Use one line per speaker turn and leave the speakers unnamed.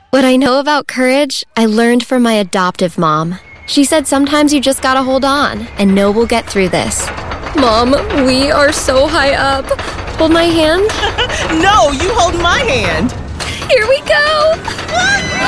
What I know about courage, I learned from my adoptive mom. She said sometimes you just gotta hold on and know we'll get through this. Mom, we are so high up. Hold my hand.
No, you hold my hand.
Here we go.